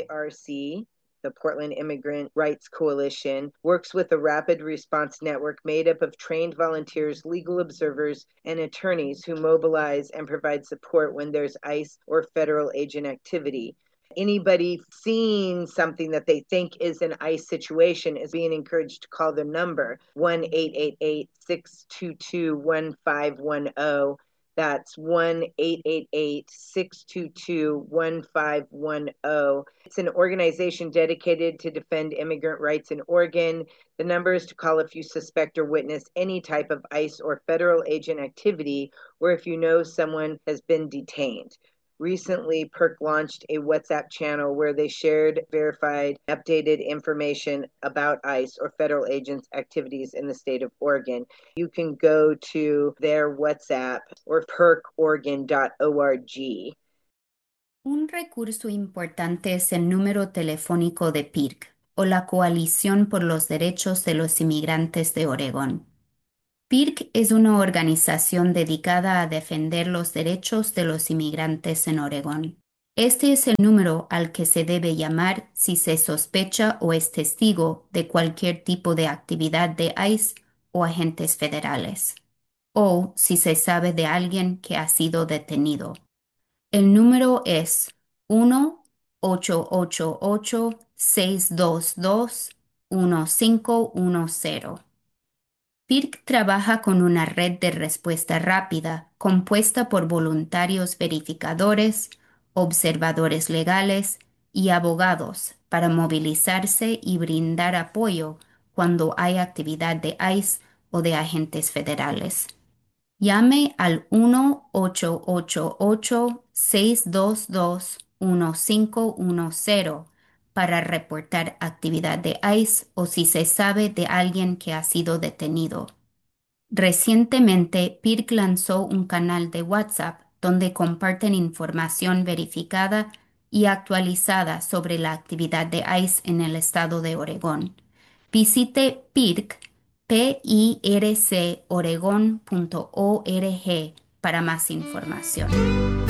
PIRC, the Portland Immigrant Rights Coalition, works with a rapid response network made up of trained volunteers, legal observers, and attorneys who mobilize and provide support when there's ICE or federal agent activity. Anybody seeing something that they think is an ICE situation is being encouraged to call the number 1-888-622-1510. That's 1-888-622-1510. It's an organization dedicated to defend immigrant rights in Oregon. The number is to call if you suspect or witness any type of ICE or federal agent activity, or if you know someone has been detained. Recently, PERC launched a WhatsApp channel where they shared verified, updated information about ICE or federal agents' activities in the state of Oregon. You can go to their WhatsApp or percoregon.org. Un recurso importante es el número telefónico de PIRC, o la Coalición por los Derechos de los Inmigrantes de Oregón. PIRC es una organización dedicada a defender los derechos de los inmigrantes en Oregón. Este es el número al que se debe llamar si se sospecha o es testigo de cualquier tipo de actividad de ICE o agentes federales, o si se sabe de alguien que ha sido detenido. El número es 1-888-622-1510. PIRC trabaja con una red de respuesta rápida compuesta por voluntarios verificadores, observadores legales y abogados para movilizarse y brindar apoyo cuando hay actividad de ICE o de agentes federales. Llame al 1-888-622-1510 para reportar actividad de ICE o si se sabe de alguien que ha sido detenido. Recientemente, PIRC lanzó un canal de WhatsApp donde comparten información verificada y actualizada sobre la actividad de ICE en el estado de Oregón. Visite pircoregon.org para más información.